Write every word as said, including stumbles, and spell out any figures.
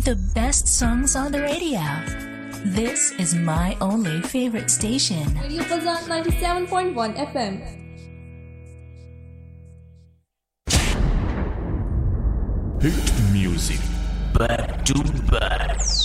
The best songs on the radio. This is my only favorite station. Radio Fazan ninety-seven point one F M. Hit music back to back.